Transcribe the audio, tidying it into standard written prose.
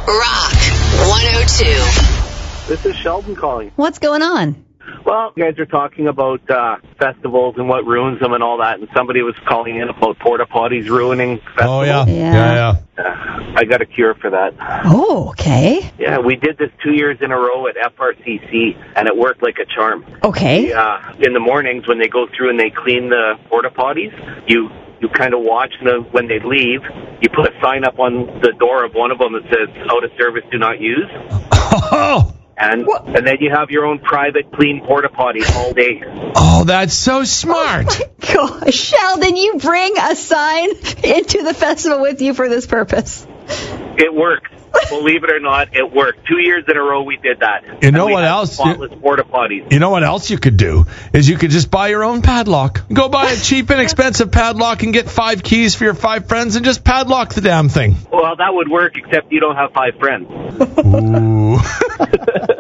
Rock 102. This is Sheldon calling. What's going on? Well, you guys are talking about festivals and what ruins them and all that, and somebody was calling in about porta potties ruining festivals. Oh, yeah. I got a cure for that. Oh, okay. Yeah, we did this 2 years in a row at FRCC, and it worked like a charm. Okay. In the mornings when they go through and they clean the porta potties, you kind of watch them when they leave. You put a sign up on the door of one of them that says, out of service, do not use. Oh, And then you have your own private clean porta potty all day. oh, that's so smart. Gosh, Sheldon, you bring a sign into the festival with you for this purpose. It worked. Believe it or not, it worked. 2 years in a row we did that. You know And we what had else? Spotless porta potties. You know what else you could do? Is you could just buy your own padlock. Go buy a cheap, inexpensive padlock and get 5 keys for your 5 friends and just padlock the damn thing. Well, that would work, except you don't have 5 friends. Ooh.